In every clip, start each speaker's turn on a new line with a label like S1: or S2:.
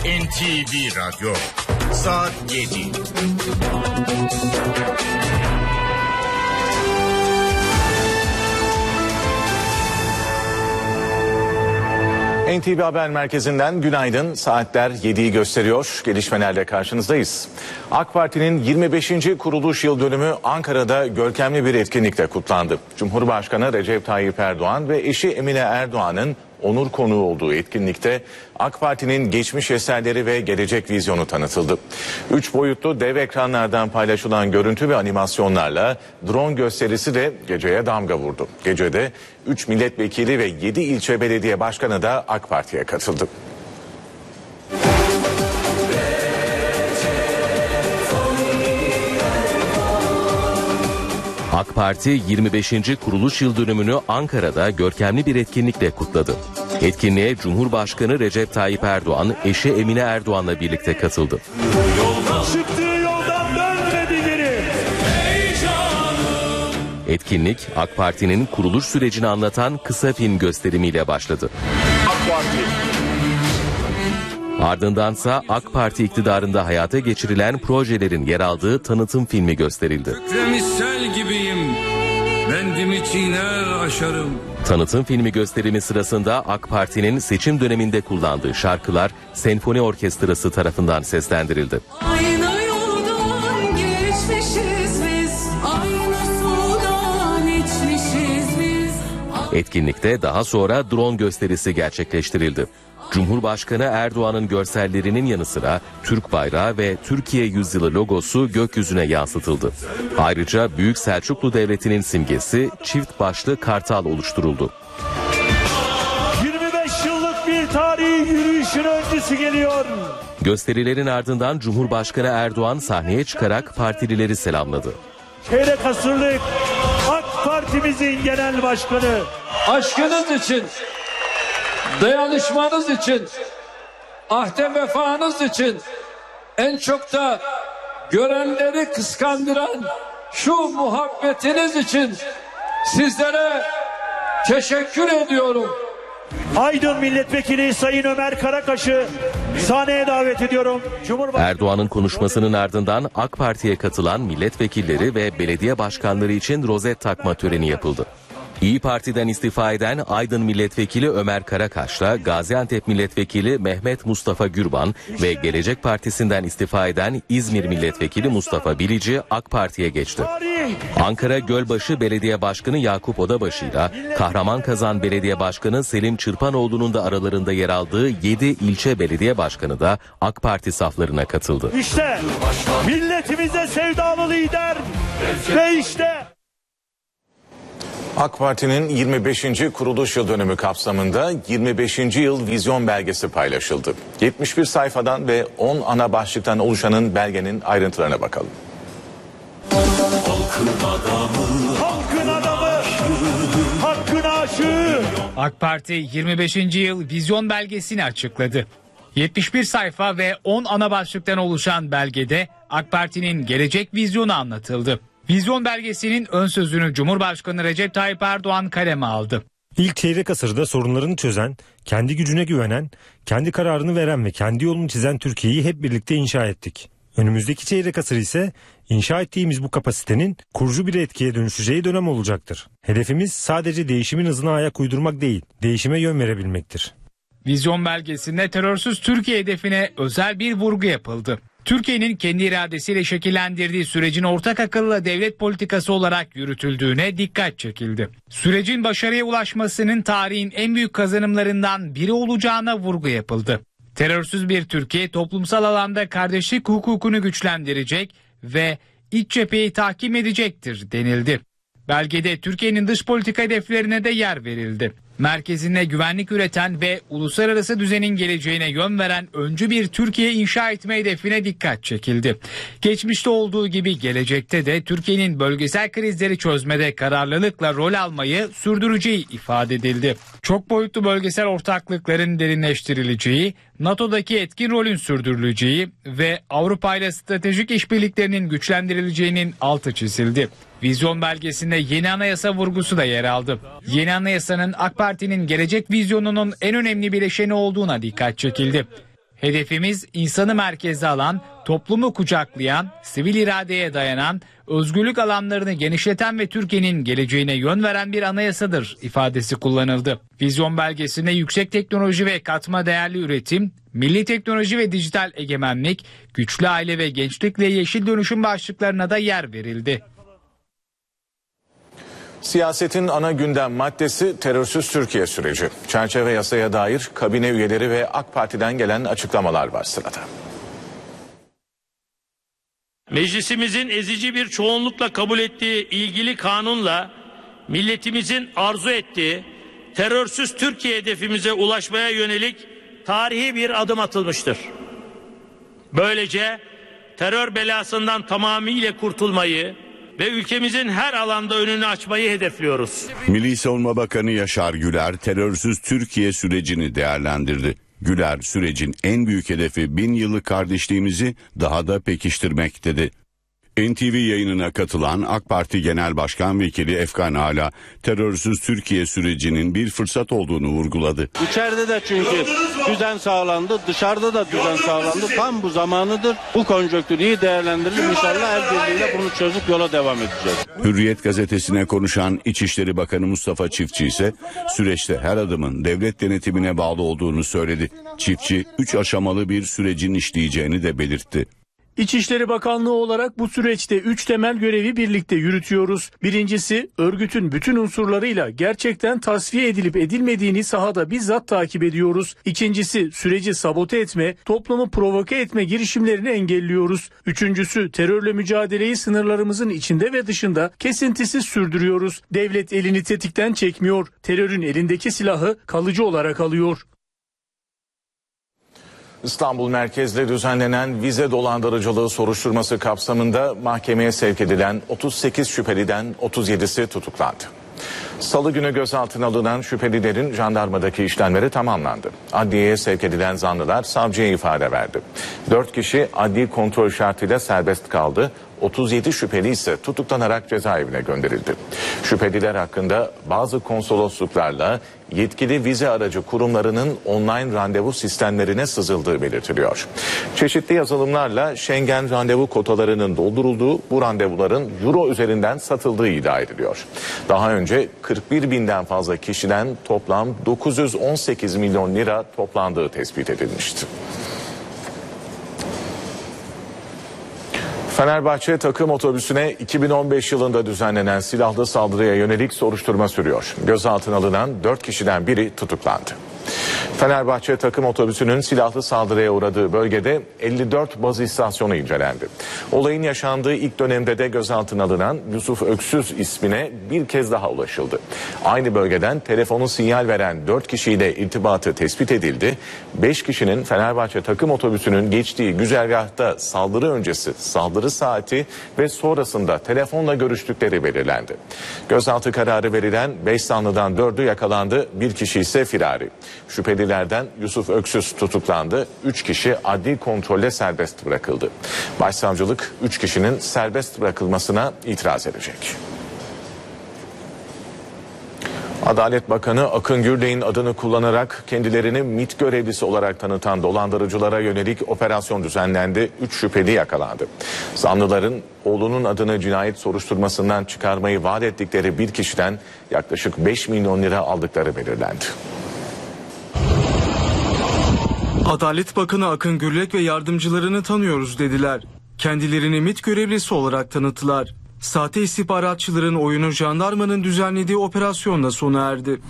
S1: NTV Radyo, saat 7.
S2: NTV Haber Merkezi'nden günaydın. Saatler 7'yi gösteriyor. Gelişmelerle karşınızdayız. AK Parti'nin 25. kuruluş yıl dönümü Ankara'da görkemli bir etkinlikle kutlandı. Cumhurbaşkanı Recep Tayyip Erdoğan ve eşi Emine Erdoğan'ın onur konuğu olduğu etkinlikte AK Parti'nin geçmiş eserleri ve gelecek vizyonu tanıtıldı. 3 boyutlu dev ekranlardan paylaşılan görüntü ve animasyonlarla drone gösterisi de geceye damga vurdu. Gecede 3 milletvekili ve 7 ilçe belediye başkanı da AK Parti'ye katıldı.
S3: AK Parti 25. kuruluş yıl dönümünü Ankara'da görkemli bir etkinlikle kutladı. Etkinliğe Cumhurbaşkanı Recep Tayyip Erdoğan, eşi Emine Erdoğan'la birlikte katıldı.
S4: Çıktığı yoldan dönmedi geri.
S3: Etkinlik, AK Parti'nin kuruluş sürecini anlatan kısa film gösterimiyle başladı. Ardındansa AK Parti iktidarında hayata geçirilen projelerin yer aldığı tanıtım filmi gösterildi.
S5: Misal gibiyim, bendimi çiğner aşarım.
S3: Tanıtım filmi gösterimi sırasında AK Parti'nin seçim döneminde kullandığı şarkılar senfoni orkestrası tarafından seslendirildi.
S6: Aynı yoldan geçmişiz biz, aynı sudan içmişiz biz.
S3: Etkinlikte daha sonra drone gösterisi gerçekleştirildi. Cumhurbaşkanı Erdoğan'ın görsellerinin yanı sıra Türk bayrağı ve Türkiye Yüzyılı logosu gökyüzüne yansıtıldı. Ayrıca Büyük Selçuklu Devleti'nin simgesi çift başlı kartal oluşturuldu.
S4: 25 yıllık bir tarihi yürüyüşün öncesi geliyor.
S3: Gösterilerin ardından Cumhurbaşkanı Erdoğan sahneye çıkarak partilileri selamladı.
S4: Çeyrek asırlık AK Parti'mizin genel başkanı.
S5: Aşkınız için, dayanışmanız için, ahde vefanız için, en çok da görenleri kıskandıran şu muhabbetiniz için sizlere teşekkür ediyorum.
S4: Aydın Milletvekili Sayın Ömer Karakaş'ı sahneye davet ediyorum.
S3: Erdoğan'ın konuşmasının ardından AK Parti'ye katılan milletvekilleri ve belediye başkanları için rozet takma töreni yapıldı. İyi Parti'den istifa eden Aydın Milletvekili Ömer Karakaş'la Gaziantep Milletvekili Mehmet Mustafa Gürban ve Gelecek Partisi'nden istifa eden İzmir Milletvekili Mustafa Bilici AK Parti'ye geçti. Ankara Gölbaşı Belediye Başkanı Yakup Odabaşı'yla Kahramanmaraş Belediye Başkanı Selim Çırpanoğlu'nun da aralarında yer aldığı 7 ilçe belediye başkanı da AK Parti saflarına katıldı.
S4: İşte milletimize sevdalı lider ve işte...
S2: AK Parti'nin 25. kuruluş yıl dönümü kapsamında 25. yıl vizyon belgesi paylaşıldı. 71 sayfadan ve 10 ana başlıktan oluşanın belgenin ayrıntılarına bakalım.
S4: Halkın adamı, hakkın aşığı.
S7: AK Parti 25. yıl vizyon belgesini açıkladı. 71 sayfa ve 10 ana başlıktan oluşan belgede AK Parti'nin gelecek vizyonu anlatıldı. Vizyon belgesinin ön sözünü Cumhurbaşkanı Recep Tayyip Erdoğan kaleme aldı.
S8: İlk çeyrek asırda sorunlarını çözen, kendi gücüne güvenen, kendi kararını veren ve kendi yolunu çizen Türkiye'yi hep birlikte inşa ettik. Önümüzdeki çeyrek asır ise inşa ettiğimiz bu kapasitenin kurucu bir etkiye dönüşeceği dönem olacaktır. Hedefimiz sadece değişimin hızına ayak uydurmak değil, değişime yön verebilmektir.
S7: Vizyon belgesinde terörsüz Türkiye hedefine özel bir vurgu yapıldı. Türkiye'nin kendi iradesiyle şekillendirdiği sürecin ortak akılla devlet politikası olarak yürütüldüğüne dikkat çekildi. Sürecin başarıya ulaşmasının tarihin en büyük kazanımlarından biri olacağına vurgu yapıldı. Terörsüz bir Türkiye toplumsal alanda kardeşlik hukukunu güçlendirecek ve iç cepheyi tahkim edecektir denildi. Belgede Türkiye'nin dış politika hedeflerine de yer verildi. Merkezinde güvenlik üreten ve uluslararası düzenin geleceğine yön veren öncü bir Türkiye inşa etme hedefine dikkat çekildi. Geçmişte olduğu gibi gelecekte de Türkiye'nin bölgesel krizleri çözmede kararlılıkla rol almayı sürdüreceği ifade edildi. Çok boyutlu bölgesel ortaklıkların derinleştirileceği, NATO'daki etkin rolün sürdürüleceği ve Avrupa ile stratejik işbirliklerinin güçlendirileceğinin altı çizildi. Vizyon belgesinde yeni anayasa vurgusu da yer aldı. Yeni anayasanın AK Parti'nin gelecek vizyonunun en önemli bileşeni olduğuna dikkat çekildi. Hedefimiz insanı merkeze alan, toplumu kucaklayan, sivil iradeye dayanan, özgürlük alanlarını genişleten ve Türkiye'nin geleceğine yön veren bir anayasadır ifadesi kullanıldı. Vizyon belgesinde yüksek teknoloji ve katma değerli üretim, milli teknoloji ve dijital egemenlik, güçlü aile ve gençlikle yeşil dönüşüm başlıklarına da yer verildi.
S2: Siyasetin ana gündem maddesi terörsüz Türkiye süreci. Çerçeve yasaya dair kabine üyeleri ve AK Parti'den gelen açıklamalar var sırada.
S9: Meclisimizin ezici bir çoğunlukla kabul ettiği ilgili kanunla milletimizin arzu ettiği terörsüz Türkiye hedefimize ulaşmaya yönelik tarihi bir adım atılmıştır. Böylece terör belasından tamamıyla kurtulmayı ve ülkemizin her alanda önünü açmayı hedefliyoruz.
S10: Milli Savunma Bakanı Yaşar Güler terörsüz Türkiye sürecini değerlendirdi. Güler sürecin en büyük hedefi 1000 yıllık kardeşliğimizi daha da pekiştirmek dedi. NTV yayınına katılan AK Parti Genel Başkan Vekili Efkan Ala terörsüz Türkiye sürecinin bir fırsat olduğunu vurguladı.
S11: İçeride de çünkü düzen sağlandı, dışarıda da düzen sağlandı. Tam bu zamanıdır. Bu konjonktürü iyi değerlendirelim. İnşallah el birliğiyle bunu çözüp yola devam edeceğiz.
S10: Hürriyet gazetesine konuşan İçişleri Bakanı Mustafa Çiftçi ise süreçte her adımın devlet denetimine bağlı olduğunu söyledi. Çiftçi 3 aşamalı bir sürecin işleyeceğini de belirtti.
S12: İçişleri Bakanlığı olarak bu süreçte 3 temel görevi birlikte yürütüyoruz. Birincisi, örgütün bütün unsurlarıyla gerçekten tasfiye edilip edilmediğini sahada bizzat takip ediyoruz. İkincisi, süreci sabote etme, toplumu provoke etme girişimlerini engelliyoruz. Üçüncüsü, terörle mücadeleyi sınırlarımızın içinde ve dışında kesintisiz sürdürüyoruz. Devlet elini tetikten çekmiyor, terörün elindeki silahı kalıcı olarak alıyor.
S2: İstanbul merkezli düzenlenen vize dolandırıcılığı soruşturması kapsamında mahkemeye sevk edilen 38 şüpheliden 37'si tutuklandı. Salı günü gözaltına alınan şüphelilerin jandarmadaki işlemleri tamamlandı. Adliyeye sevk edilen zanlılar savcıya ifade verdi. 4 kişi adli kontrol şartıyla serbest kaldı. 37 şüpheli ise tutuklanarak cezaevine gönderildi. Şüpheliler hakkında bazı konsolosluklarla yetkili vize aracı kurumlarının online randevu sistemlerine sızıldığı belirtiliyor. Çeşitli yazılımlarla Schengen randevu kotalarının doldurulduğu, bu randevuların euro üzerinden satıldığı iddia ediliyor. Daha önce 41 binden fazla kişiden toplam 918 milyon lira toplandığı tespit edilmişti. Fenerbahçe takım otobüsüne 2015 yılında düzenlenen silahlı saldırıya yönelik soruşturma sürüyor. Gözaltına alınan 4 kişiden biri tutuklandı. Fenerbahçe takım otobüsünün silahlı saldırıya uğradığı bölgede 54 baz istasyonu incelendi. Olayın yaşandığı ilk dönemde de gözaltına alınan Yusuf Öksüz ismine bir kez daha ulaşıldı. Aynı bölgeden telefonu sinyal veren 4 kişiyle irtibatı tespit edildi. 5 kişinin Fenerbahçe takım otobüsünün geçtiği güzergahta saldırı öncesi, saldırı saati ve sonrasında telefonla görüştükleri belirlendi. Gözaltı kararı verilen 5 zanlıdan 4'ü yakalandı, 1 kişi ise firari. Şüphelilerden Yusuf Öksüz tutuklandı. 3 kişi adli kontrolle serbest bırakıldı. Başsavcılık 3 kişinin serbest bırakılmasına itiraz edecek. Adalet Bakanı Akın Gürley'in adını kullanarak kendilerini MİT görevlisi olarak tanıtan dolandırıcılara yönelik operasyon düzenlendi. 3 şüpheli yakalandı. Zanlıların oğlunun adını cinayet soruşturmasından çıkarmayı vaat ettikleri bir kişiden yaklaşık 5 milyon lira aldıkları belirlendi.
S13: Adalet Bakanı Akın Gürlek ve yardımcılarını tanıyoruz dediler. Kendilerini MİT görevlisi olarak tanıttılar. Sahte istihbaratçıların oyunu jandarmanın düzenlediği operasyonla sona erdi.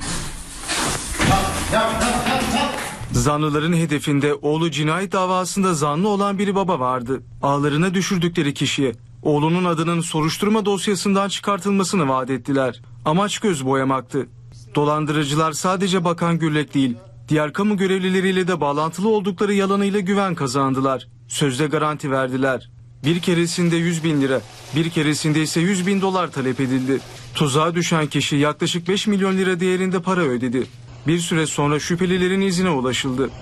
S13: Zanlıların hedefinde oğlu cinayet davasında zanlı olan bir baba vardı. Ağlarına düşürdükleri kişiye oğlunun adının soruşturma dosyasından çıkartılmasını vaat ettiler. Amaç göz boyamaktı. Dolandırıcılar sadece Bakan Gürlek değil, diğer kamu görevlileriyle de bağlantılı oldukları yalanıyla güven kazandılar. Sözde garanti verdiler. Bir keresinde 100 bin lira, bir keresinde ise 100 bin dolar talep edildi. Tuzağa düşen kişi yaklaşık 5 milyon lira değerinde para ödedi. Bir süre sonra şüphelilerin izine ulaşıldı.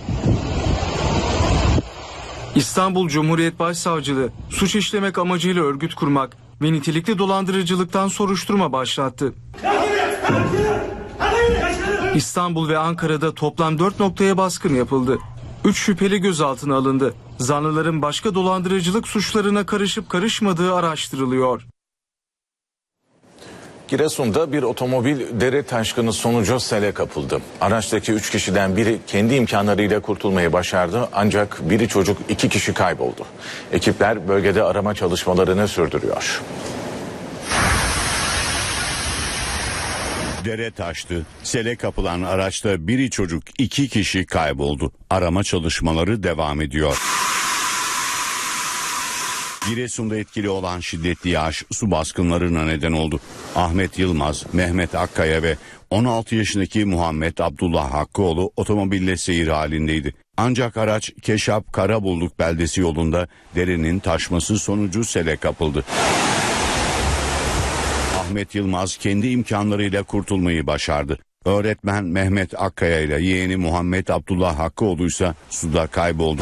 S13: İstanbul Cumhuriyet Başsavcılığı suç işlemek amacıyla örgüt kurmak ve nitelikli dolandırıcılıktan soruşturma başlattı. İstanbul ve Ankara'da toplam 4 noktaya baskın yapıldı. 3 şüpheli gözaltına alındı. Zanlıların başka dolandırıcılık suçlarına karışıp karışmadığı araştırılıyor.
S2: Giresun'da bir otomobil dere taşkını sonucu sele kapıldı. Araçtaki 3 kişiden biri kendi imkanlarıyla kurtulmayı başardı ancak biri çocuk 2 kişi kayboldu. Ekipler bölgede arama çalışmalarını sürdürüyor.
S10: Dere taştı. Sele kapılan araçta biri çocuk 2 kişi kayboldu. Arama çalışmaları devam ediyor. Giresun'da etkili olan şiddetli yağış su baskınlarına neden oldu. Ahmet Yılmaz, Mehmet Akkaya ve 16 yaşındaki Muhammed Abdullah Hakkıoğlu otomobille seyir halindeydi. Ancak araç Keşap Karabulluk beldesi yolunda derenin taşması sonucu sele kapıldı. Ahmet Yılmaz kendi imkanlarıyla kurtulmayı başardı. Öğretmen Mehmet Akkaya ile yeğeni Muhammed Abdullah Hakkıoğlu ise suda kayboldu.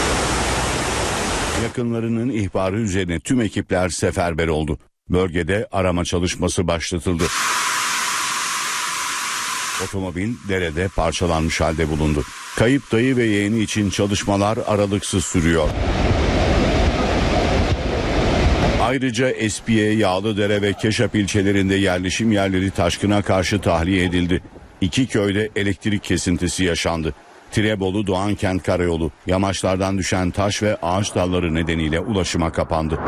S10: Yakınlarının ihbarı üzerine tüm ekipler seferber oldu. Bölgede arama çalışması başlatıldı. Otomobil derede parçalanmış halde bulundu. Kayıp dayı ve yeğeni için çalışmalar aralıksız sürüyor. Ayrıca Espiye, Yağlıdere ve Keşap ilçelerinde yerleşim yerleri taşkına karşı tahliye edildi. 2 köyde elektrik kesintisi yaşandı. Tirebolu Doğankent Karayolu yamaçlardan düşen taş ve ağaç dalları nedeniyle ulaşıma kapandı.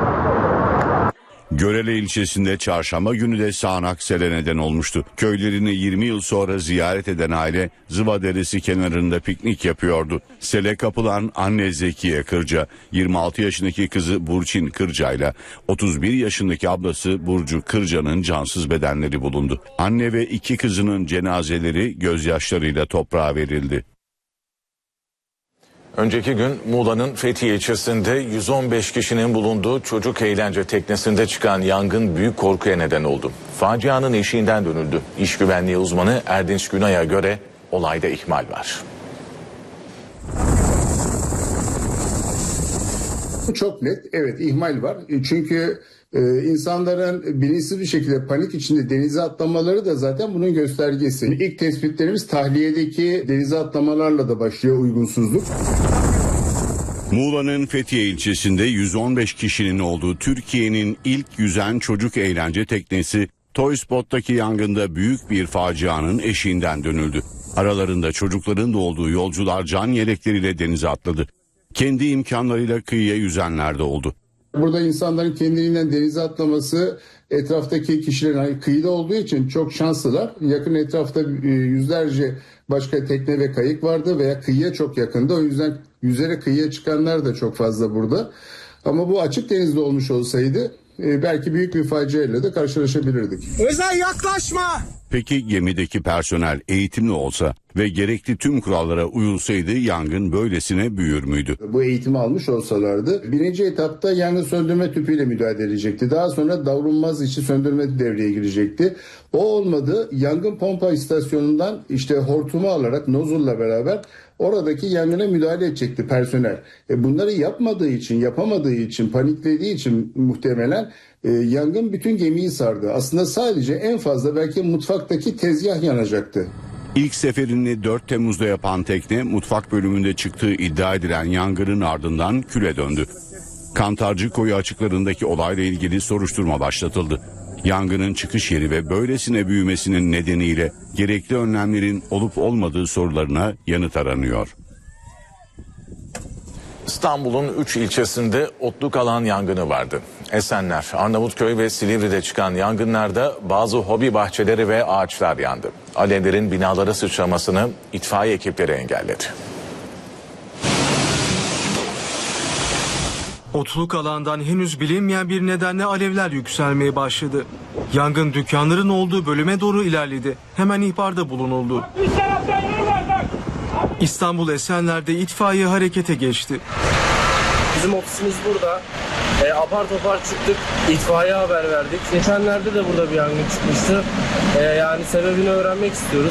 S10: Görele ilçesinde çarşamba günü de sağanak sele neden olmuştu. Köylerini 20 yıl sonra ziyaret eden aile Zıva Deresi kenarında piknik yapıyordu. Sele kapılan anne Zekiye Kırca, 26 yaşındaki kızı Burçin Kırca ile 31 yaşındaki ablası Burcu Kırca'nın cansız bedenleri bulundu. Anne ve 2 kızının cenazeleri gözyaşlarıyla toprağa verildi.
S2: Önceki gün Muğla'nın Fethiye ilçesinde 115 kişinin bulunduğu çocuk eğlence teknesinde çıkan yangın büyük korkuya neden oldu. Facianın eşiğinden dönüldü. İş güvenliği uzmanı Erdinç Günay'a göre olayda ihmal var.
S14: Çok net, evet, ihmal var. Çünkü insanların bilinçsiz bir şekilde panik içinde denize atlamaları da zaten bunun göstergesi. İlk tespitlerimiz tahliyedeki denize atlamalarla da başlıyor uygunsuzluk.
S10: Muğla'nın Fethiye ilçesinde 115 kişinin olduğu Türkiye'nin ilk yüzen çocuk eğlence teknesi Toy Spot'taki yangında büyük bir facianın eşiğinden dönüldü. Aralarında çocukların da olduğu yolcular can yelekleriyle denize atladı. Kendi imkanlarıyla kıyıya yüzenler de oldu.
S14: Burada insanların kendiliğinden denize atlaması etraftaki kişilerin kıyıda olduğu için çok şanslılar. Yakın etrafta yüzlerce başka tekne ve kayık vardı veya kıyıya çok yakındı. O yüzden yüzerek kıyıya çıkanlar da çok fazla burada. Ama bu açık denizde olmuş olsaydı belki büyük bir faciayla da karşılaşabilirdik.
S15: Özel yaklaşma!
S10: Peki gemideki personel eğitimli olsa ve gerekli tüm kurallara uyulsaydı yangın böylesine büyür müydü?
S14: Bu eğitimi almış olsalardı birinci etapta yangın söndürme tüpüyle müdahale edilecekti. Daha sonra davranmaz içi söndürme devreye girecekti. O olmadı. Yangın pompa istasyonundan hortumu alarak nozulla beraber oradaki yangına müdahale edecekti personel. Bunları yapamadığı için, paniklediği için muhtemelen yangın bütün gemiyi sardı. Aslında sadece en fazla belki mutfaktaki tezgah yanacaktı.
S10: İlk seferini 4 Temmuz'da yapan tekne mutfak bölümünde çıktığı iddia edilen yangının ardından küle döndü. Kantarcı Koyu açıklarındaki olayla ilgili soruşturma başlatıldı. Yangının çıkış yeri ve böylesine büyümesinin nedeniyle gerekli önlemlerin olup olmadığı sorularına yanıt aranıyor.
S2: İstanbul'un 3 ilçesinde otluk alan yangını vardı. Esenler, Arnavutköy ve Silivri'de çıkan yangınlarda bazı hobi bahçeleri ve ağaçlar yandı. Alevlerin binalara sıçramasını itfaiye ekipleri engelledi.
S13: Otluk alandan henüz bilinmeyen bir nedenle alevler yükselmeye başladı. Yangın dükkanların olduğu bölüme doğru ilerledi. Hemen ihbarda bulunuldu. İstanbul Esenler'de itfaiye harekete geçti.
S16: Bizim ofisimiz burada. Apar topar çıktık. İtfaiye haber verdik. Geçenlerde de burada bir yangın çıkmıştı. Yani sebebini öğrenmek istiyoruz.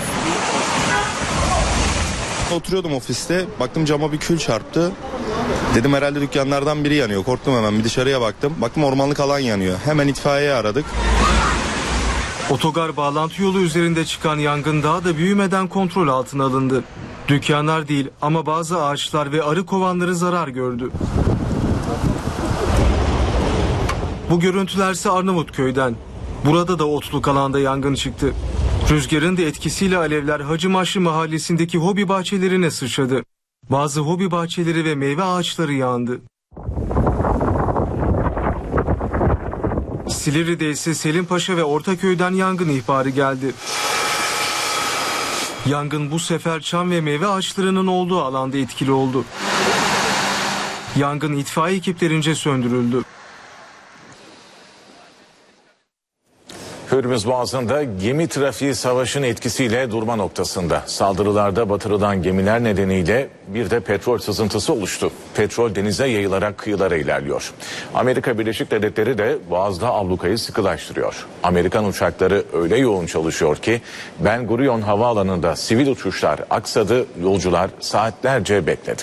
S17: Oturuyordum ofiste. Baktım cama bir kül çarptı. Dedim herhalde dükkanlardan biri yanıyor. Korktum, hemen bir dışarıya baktım. Baktım ormanlık alan yanıyor. Hemen itfaiyeyi aradık.
S13: Otogar bağlantı yolu üzerinde çıkan yangın daha da büyümeden kontrol altına alındı. Dükkanlar değil ama bazı ağaçlar ve arı kovanları zarar gördü. Bu görüntülerse Arnavutköy'den. Burada da otluk alanda yangın çıktı. Rüzgarın da etkisiyle alevler Hacımaşlı mahallesindeki hobi bahçelerine sıçradı. Bazı hobi bahçeleri ve meyve ağaçları yandı. Silivri'de ise Selimpaşa ve Ortaköy'den yangın ihbarı geldi. Yangın bu sefer çam ve meyve ağaçlarının olduğu alanda etkili oldu. Yangın itfaiye ekiplerince söndürüldü.
S2: Hürmüz Boğazı'nda gemi trafiği savaşın etkisiyle durma noktasında. Saldırılarda batırılan gemiler nedeniyle bir de petrol sızıntısı oluştu. Petrol denize yayılarak kıyılara ilerliyor. Amerika Birleşik Devletleri de Boğaz'da ablukayı sıkılaştırıyor. Amerikan uçakları öyle yoğun çalışıyor ki Ben Gurion Havaalanı'nda sivil uçuşlar aksadı, yolcular saatlerce bekledi.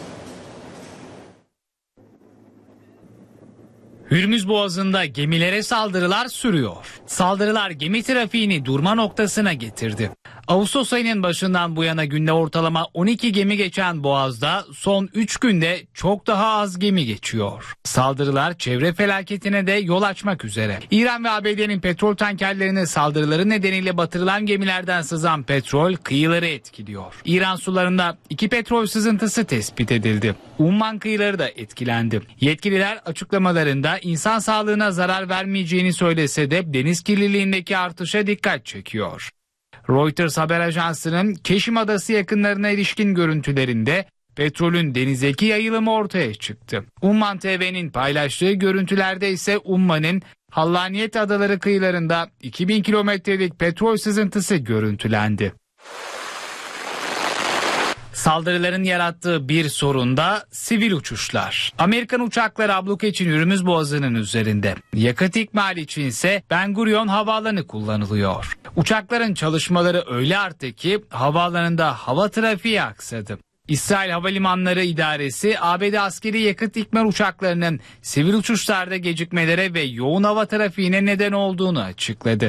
S7: Hürmüz Boğazı'nda gemilere saldırılar sürüyor. Saldırılar gemi trafiğini durma noktasına getirdi. Ağustos ayının başından bu yana günde ortalama 12 gemi geçen Boğaz'da son 3 günde çok daha az gemi geçiyor. Saldırılar çevre felaketine de yol açmak üzere. İran ve ABD'nin petrol tankerlerine saldırıları nedeniyle batırılan gemilerden sızan petrol kıyıları etkiliyor. İran sularında 2 petrol sızıntısı tespit edildi. Umman kıyıları da etkilendi. Yetkililer açıklamalarında insan sağlığına zarar vermeyeceğini söylese de deniz kirliliğindeki artışa dikkat çekiyor. Reuters haber ajansının Keşim Adası yakınlarına ilişkin görüntülerinde petrolün denizdeki yayılımı ortaya çıktı. Umman TV'nin paylaştığı görüntülerde ise Umman'ın Hallaniyet Adaları kıyılarında 2000 kilometrelik petrol sızıntısı görüntülendi. Saldırıların yarattığı bir sorun da sivil uçuşlar. Amerikan uçakları abluka için Hürmüz Boğazı'nın üzerinde. Yakıt ikmali için ise Ben Gurion Havaalanı kullanılıyor. Uçakların çalışmaları öyle arttı ki havaalanında hava trafiği aksadı. İsrail Havalimanları İdaresi ABD askeri yakıt ikmal uçaklarının sivil uçuşlarda gecikmelere ve yoğun hava trafiğine neden olduğunu açıkladı.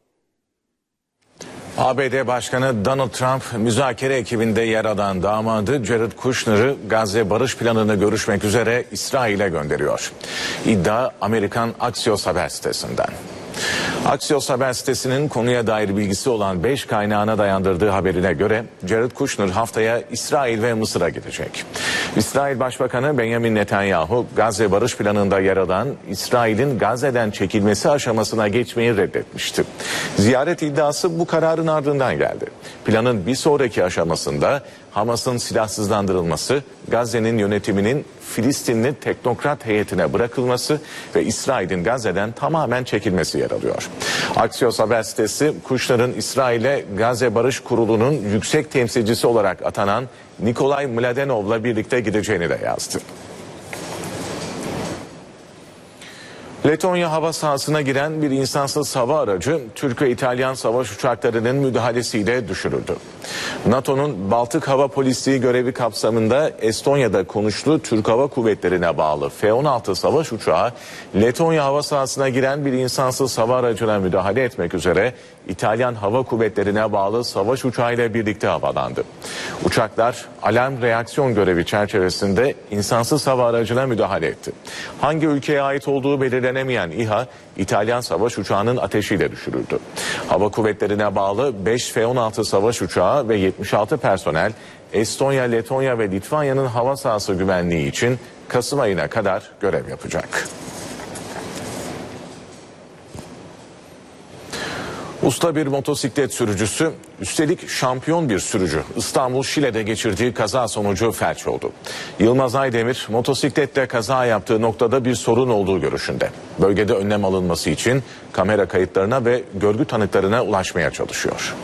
S2: ABD Başkanı Donald Trump müzakere ekibinde yer alan damadı Jared Kushner'ı Gazze barış planını görüşmek üzere İsrail'e gönderiyor. İddia Amerikan Axios haber sitesinden. Axios haber sitesinin konuya dair bilgisi olan 5 kaynağına dayandırdığı haberine göre Jared Kushner haftaya İsrail ve Mısır'a gidecek. İsrail Başbakanı Benjamin Netanyahu Gazze barış planında yer alan İsrail'in Gazze'den çekilmesi aşamasına geçmeyi reddetmişti. Ziyaret iddiası bu kararın ardından geldi. Planın bir sonraki aşamasında Hamas'ın silahsızlandırılması, Gazze'nin yönetiminin Filistinli teknokrat heyetine bırakılması ve İsrail'in Gazze'den tamamen çekilmesi yer alıyor. Axios haber sitesi Kushner'ın İsrail'e Gazze Barış Kurulu'nun yüksek temsilcisi olarak atanan Nikolay Mladenov'la birlikte gideceğini de yazdı. Letonya hava sahasına giren bir insansız hava aracı Türk ve İtalyan savaş uçaklarının müdahalesiyle düşürüldü. NATO'nun Baltık Hava Polisliği görevi kapsamında Estonya'da konuşlu Türk Hava Kuvvetleri'ne bağlı F-16 savaş uçağı Letonya hava sahasına giren bir insansız hava aracına müdahale etmek üzere İtalyan Hava Kuvvetleri'ne bağlı savaş uçağıyla birlikte havalandı. Uçaklar alarm reaksiyon görevi çerçevesinde insansız hava aracına müdahale etti. Hangi ülkeye ait olduğu belirlenemeyen İHA, İtalyan savaş uçağının ateşiyle düşürüldü. Hava Kuvvetleri'ne bağlı 5 F-16 savaş uçağı ve 76 personel Estonya, Letonya ve Litvanya'nın hava sahası güvenliği için Kasım ayına kadar görev yapacak. Usta bir motosiklet sürücüsü, üstelik şampiyon bir sürücü İstanbul Şile'de geçirdiği kaza sonucu felç oldu. Yılmaz Aydemir motosikletle kaza yaptığı noktada bir sorun olduğu görüşünde. Bölgede önlem alınması için kamera kayıtlarına ve görgü tanıklarına ulaşmaya çalışıyor.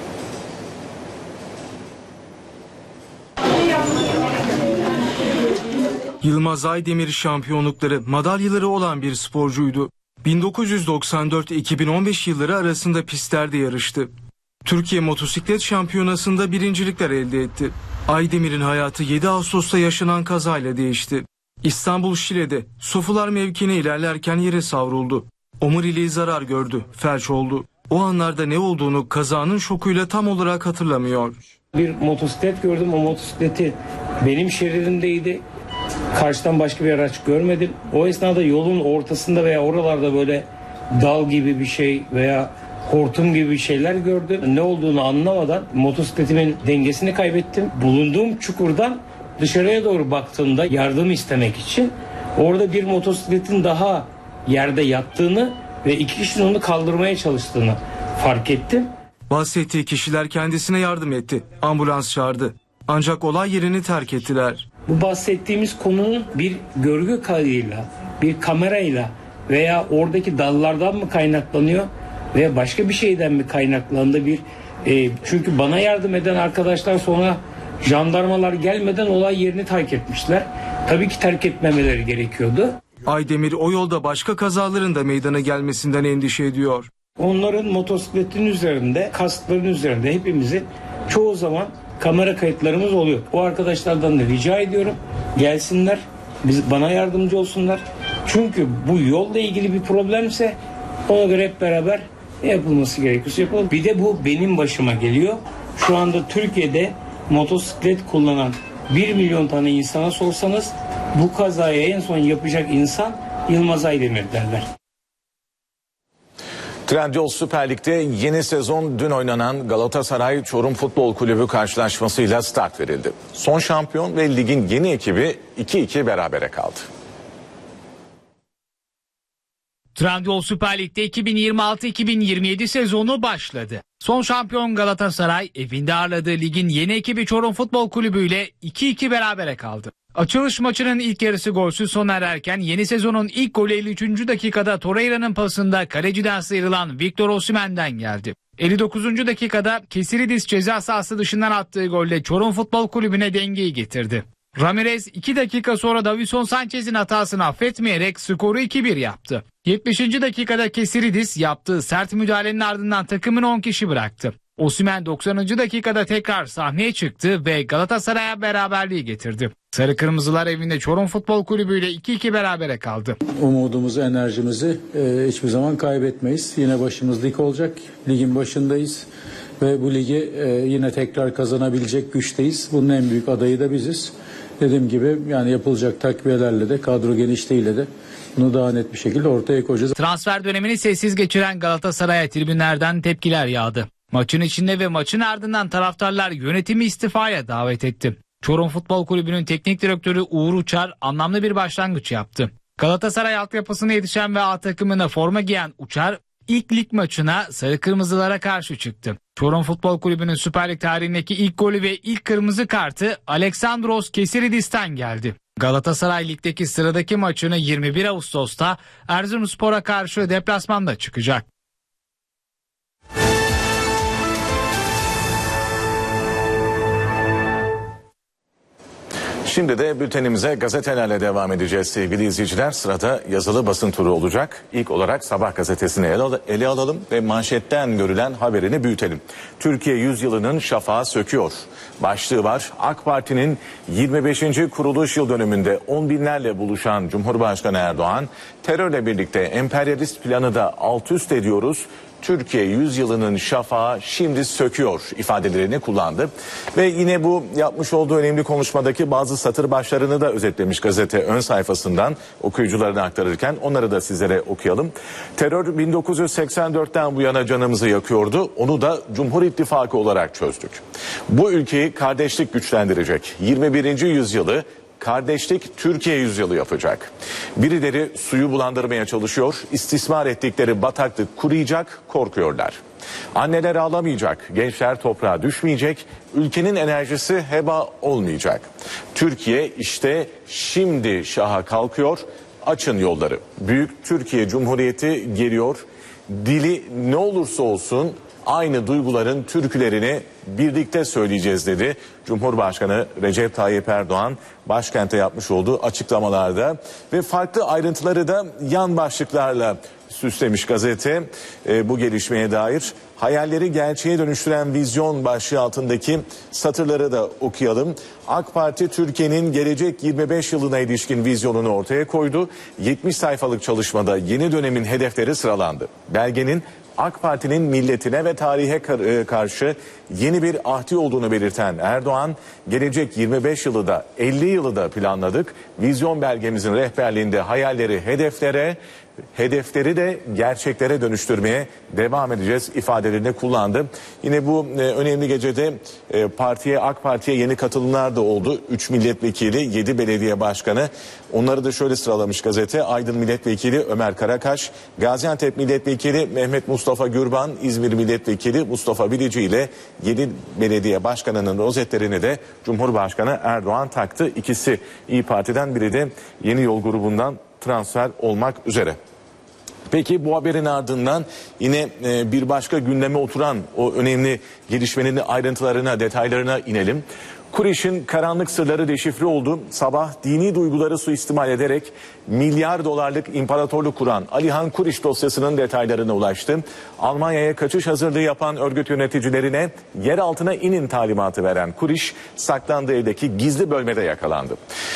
S13: Yılmaz Aydemir şampiyonlukları, madalyaları olan bir sporcuydu. 1994-2015 yılları arasında pistlerde yarıştı. Türkiye Motosiklet Şampiyonası'nda birincilikler elde etti. Aydemir'in hayatı 7 Ağustos'ta yaşanan kazayla değişti. İstanbul Şile'de Sofular mevkine ilerlerken yere savruldu. Omuriliği zarar gördü, felç oldu. O anlarda ne olduğunu kazanın şokuyla tam olarak hatırlamıyor.
S15: Bir motosiklet gördüm. O motosikleti benim şeridimdeydi. Karşıdan başka bir araç görmedim. O esnada yolun ortasında veya oralarda böyle dal gibi bir şey veya hortum gibi bir şeyler gördüm. Ne olduğunu anlamadan motosikletimin dengesini kaybettim. Bulunduğum çukurdan dışarıya doğru baktığımda yardım istemek için orada bir motosikletin daha yerde yattığını ve 2 kişinin onu kaldırmaya çalıştığını fark ettim.
S13: Bahsettiği kişiler kendisine yardım etti. Ambulans çağırdı. Ancak olay yerini terk ettiler.
S15: Bu bahsettiğimiz konunun bir görgü kaydıyla, bir kamerayla veya oradaki dallardan mı kaynaklanıyor veya başka bir şeyden mi kaynaklandı çünkü bana yardım eden arkadaşlar sonra jandarmalar gelmeden olay yerini terk etmişler. Tabii ki terk etmemeleri gerekiyordu.
S13: Aydemir o yolda başka kazaların da meydana gelmesinden endişe ediyor.
S15: Onların motosikletin üzerinde, kaskların üzerinde hepimizin çoğu zaman kamera kayıtlarımız oluyor. O arkadaşlardan da rica ediyorum gelsinler, bana yardımcı olsunlar. Çünkü bu yolla ilgili bir problemse ona göre hep beraber ne yapılması gerekiyorsa yapalım. Bir de bu benim başıma geliyor. Şu anda Türkiye'de motosiklet kullanan 1 milyon tane insana sorsanız bu kazayı en son yapacak insan Yılmaz Aydemir derler.
S2: Trendyol Süper Lig'de yeni sezon dün oynanan Galatasaray Çorum Futbol Kulübü karşılaşmasıyla start verildi. Son şampiyon ve ligin yeni ekibi 2-2 berabere kaldı.
S7: Trendyol Süper Lig'de 2026-2027 sezonu başladı. Son şampiyon Galatasaray evinde ağırladığı ligin yeni ekibi Çorum Futbol Kulübü ile 2-2 berabere kaldı. Açılış maçının ilk yarısı golsüz sona ererken yeni sezonun ilk golü 53. dakikada Torreira'nın pasında kaleciden sıyrılan Victor Osimhen'den geldi. 59. dakikada Kesiridis ceza sahası dışından attığı golle Çorum Futbol Kulübü'ne dengeyi getirdi. Ramirez 2 dakika sonra Davinson Sanchez'in hatasını affetmeyerek skoru 2-1 yaptı. 70. dakikada Kesiridis yaptığı sert müdahalenin ardından takımını 10 kişi bıraktı. Osimhen 90. dakikada tekrar sahneye çıktı ve Galatasaray'a beraberliği getirdi. Sarı Kırmızılar evinde Çorum Futbol Kulübü ile 2-2 berabere kaldı.
S18: Umudumuzu, enerjimizi hiçbir zaman kaybetmeyiz. Yine başımız dik olacak. Ligin başındayız ve bu ligi yine tekrar kazanabilecek güçteyiz. Bunun en büyük adayı da biziz. Dediğim gibi yani yapılacak takviyelerle de kadro genişliğiyle de bunu daha net bir şekilde ortaya koyacağız.
S7: Transfer dönemini sessiz geçiren Galatasaray'a tribünlerden tepkiler yağdı. Maçın içinde ve maçın ardından taraftarlar yönetimi istifaya davet etti. Çorum Futbol Kulübü'nün teknik direktörü Uğur Uçar anlamlı bir başlangıç yaptı. Galatasaray altyapısına yetişen ve A takımına forma giyen Uçar ilk lig maçına Sarı Kırmızılara karşı çıktı. Çorum Futbol Kulübü'nün Süper Lig tarihindeki ilk golü ve ilk kırmızı kartı Aleksandros Kesiridis'ten geldi. Galatasaray ligdeki sıradaki maçını 21 Ağustos'ta Erzurumspor'a karşı deplasmanda çıkacak.
S2: Şimdi de bültenimize gazetelerle devam edeceğiz sevgili izleyiciler. Sırada yazılı basın turu olacak. İlk olarak Sabah gazetesini ele alalım ve manşetten görülen haberini büyütelim. Türkiye yüzyılının şafağı söküyor. Başlığı var. AK Parti'nin 25. kuruluş yıl dönümünde on binlerle buluşan Cumhurbaşkanı Erdoğan, terörle birlikte emperyalist planı da alt üst ediyoruz. Türkiye yüzyılının şafağı şimdi söküyor ifadelerini kullandı. Ve yine bu yapmış olduğu önemli konuşmadaki bazı satır başlarını da özetlemiş gazete ön sayfasından okuyucularına aktarırken onları da sizlere okuyalım. Terör 1984'ten bu yana canımızı yakıyordu. Onu da Cumhur İttifakı olarak çözdük. Bu ülkeyi kardeşlik güçlendirecek. 21. yüzyılı kardeşlik Türkiye yüzyılı yapacak. Birileri suyu bulandırmaya çalışıyor. İstismar ettikleri bataklık kuruyacak, korkuyorlar. Anneler ağlamayacak, gençler toprağa düşmeyecek, ülkenin enerjisi heba olmayacak. Türkiye işte şimdi şaha kalkıyor, açın yolları. Büyük Türkiye Cumhuriyeti geliyor. Dili ne olursa olsun aynı duyguların türkülerini birlikte söyleyeceğiz dedi Cumhurbaşkanı Recep Tayyip Erdoğan başkente yapmış olduğu açıklamalarda ve farklı ayrıntıları da yan başlıklarla süslemiş gazete bu gelişmeye dair. Hayalleri gerçeğe dönüştüren vizyon başlığı altındaki satırları da okuyalım. AK Parti Türkiye'nin gelecek 25 yılına ilişkin vizyonunu ortaya koydu. 70 sayfalık çalışmada yeni dönemin hedefleri sıralandı. Belgenin AK Parti'nin milletine ve tarihe karşı yeni bir ahdi olduğunu belirten Erdoğan, gelecek 25 yılı da 50 yılı da planladık. Vizyon belgemizin rehberliğinde hayalleri hedefleri de gerçeklere dönüştürmeye devam edeceğiz ifadelerini kullandı. Yine bu önemli gecede AK Parti'ye yeni katılımlar da oldu. 3 milletvekili, 7 belediye başkanı. Onları da şöyle sıralamış gazete. Aydın Milletvekili Ömer Karakaş, Gaziantep Milletvekili Mehmet Mustafa Gürban, İzmir Milletvekili Mustafa Bilici ile 7 belediye başkanının rozetlerini de Cumhurbaşkanı Erdoğan taktı. İkisi İYİ Parti'den, biri de Yeni Yol grubundan transfer olmak üzere. Peki bu haberin ardından yine bir başka gündeme oturan o önemli gelişmenin ayrıntılarına, detaylarına inelim. Kureyş'in karanlık sırları deşifre oldu. Sabah dini duyguları suistimal ederek milyar dolarlık imparatorluk kuran Alihan Kureyş dosyasının detaylarına ulaştı. Almanya'ya kaçış hazırlığı yapan örgüt yöneticilerine yer altına inin talimatı veren Kureyş, saklandığı evdeki gizli bölmede yakalandı.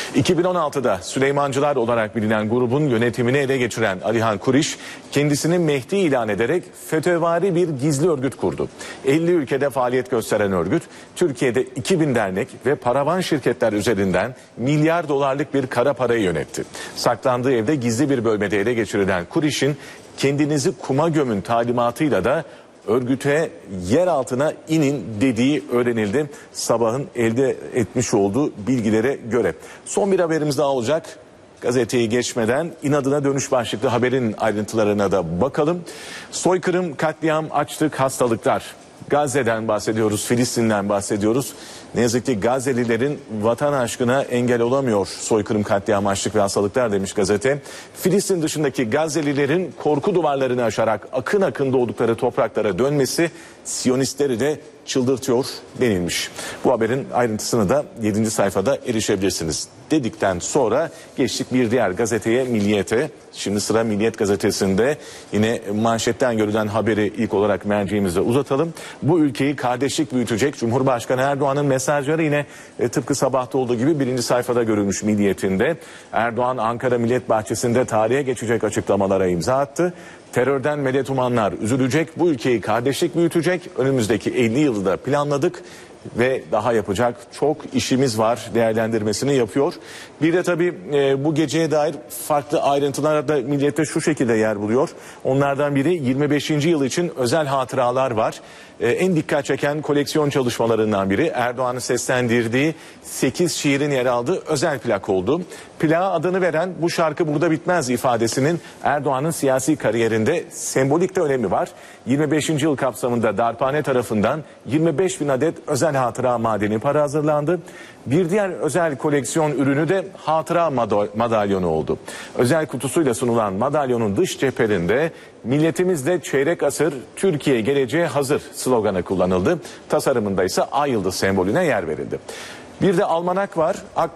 S2: 2016'da Süleymancılar olarak bilinen grubun yönetimini ele geçiren Alihan Kureyş, kendisini Mehdi ilan ederek FETÖ'vari bir gizli örgüt kurdu. 50 ülkede faaliyet gösteren örgüt, Türkiye'de 2000 dernek ve paravan şirketler üzerinden milyar dolarlık bir kara parayı yönetti. Saklandığı evde gizli bir bölmede ele geçirilen Kureyş'in kendinizi kuma gömün talimatıyla da örgüte yer altına inin dediği öğrenildi. Sabahın elde etmiş olduğu bilgilere göre. Son bir haberimiz daha olacak. Gazeteyi geçmeden inadına dönüş başlıklı haberin ayrıntılarına da bakalım. Soykırım, katliam, açlık, hastalıklar. Gazze'den bahsediyoruz, Filistin'den bahsediyoruz. Ne yazık ki Gazze'lilerin vatan aşkına engel olamıyor soykırım, katliam, açlık ve hastalıklar demiş gazete. Filistin dışındaki Gazze'lilerin korku duvarlarını aşarak akın akın doğdukları topraklara dönmesi Siyonistleri de çıldırtıyor denilmiş. Bu haberin ayrıntısını da 7. sayfada erişebilirsiniz dedikten sonra geçtik bir diğer gazeteye, Milliyet'e. Şimdi sıra Milliyet gazetesinde, yine manşetten görülen haberi ilk olarak merceğimizle uzatalım. Bu ülkeyi kardeşlik büyütecek Cumhurbaşkanı Erdoğan'ın mesajları yine tıpkı sabahta olduğu gibi 1. sayfada görülmüş Milliyet'inde. Erdoğan Ankara Millet Bahçesi'nde tarihe geçecek açıklamalara imza attı. Terörden medet umanlar üzülecek, bu ülkeyi kardeşlik büyütecek, önümüzdeki 50 yılı da planladık ve daha yapacak çok işimiz var değerlendirmesini yapıyor. Bir de tabii bu geceye dair farklı ayrıntılar da Milliyet'te şu şekilde yer buluyor. Onlardan biri 25. yıl için özel hatıralar var. En dikkat çeken koleksiyon çalışmalarından biri Erdoğan'ın seslendirdiği 8 şiirin yer aldığı özel plak oldu. Plağa adını veren "bu şarkı burada bitmez" ifadesinin Erdoğan'ın siyasi kariyerinde sembolik de önemi var. 25. yıl kapsamında Darphane tarafından 25 bin adet özel hatıra madeni para hazırlandı. Bir diğer özel koleksiyon ürünü de hatıra madalyonu oldu. Özel kutusuyla sunulan madalyonun dış cepherinde "Milletimizde çeyrek asır, Türkiye geleceğe hazır" sloganı kullanıldı. Tasarımında ise ay yıldız sembolüne yer verildi. Bir de almanak var.